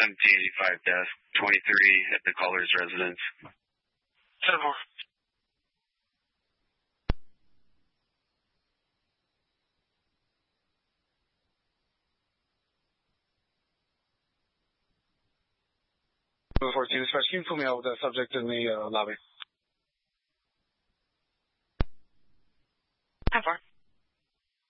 1785 desk, 23 at the caller's residence. 10-4. Before dispatch, can you put me out with that subject in the lobby? 10-4.